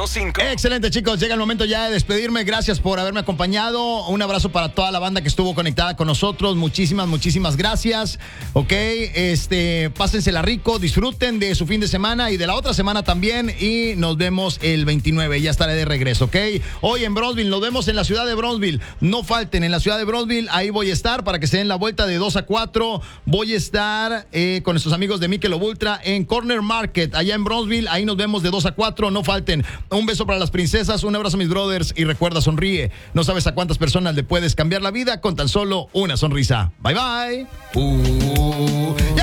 105. Excelente, chicos. Llega el momento ya de despedirme. Gracias por haberme acompañado. Un abrazo para toda la banda que estuvo conectada con nosotros. Muchísimas gracias. Ok, pásensela rico, disfruten de su fin de semana y de la otra semana también. Y nos vemos el 29. Ya estaré de regreso, ok. Hoy en Bronzeville, nos vemos en la ciudad de Bronzeville. No falten en la ciudad de Bronzeville. Ahí voy a estar para que se den la vuelta de 2 a 4. Voy a estar con nuestros amigos de Michelob Ultra en Corner Market, allá en Bronzeville. Ahí nos vemos de 2 a 4. No falten. Un beso para las princesas, un abrazo a mis brothers y recuerda, sonríe. No sabes a cuántas personas le puedes cambiar la vida con tan solo una sonrisa. Bye bye.